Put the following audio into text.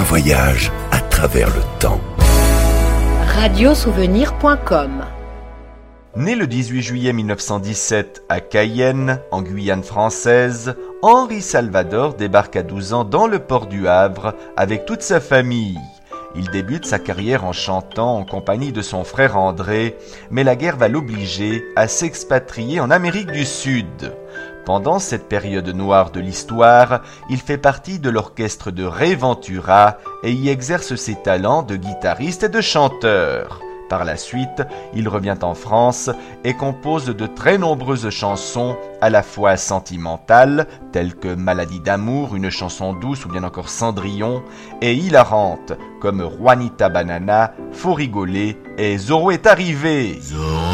voyage à travers le temps. Radiosouvenir.com. Né le 18 juillet 1917 à Cayenne, en Guyane française, Henri Salvador débarque à 12 ans dans le port du Havre avec toute sa famille. Il débute sa carrière en chantant en compagnie de son frère André, mais la guerre va l'obliger à s'expatrier en Amérique du Sud. Pendant cette période noire de l'histoire, il fait partie de l'orchestre de Ray Ventura et y exerce ses talents de guitariste et de chanteur. Par la suite, il revient en France et compose de très nombreuses chansons à la fois sentimentales, telles que Maladie d'amour, une chanson douce ou bien encore Cendrillon, et hilarantes, comme Juanita Banana, Faut rigoler et Zorro est arrivé.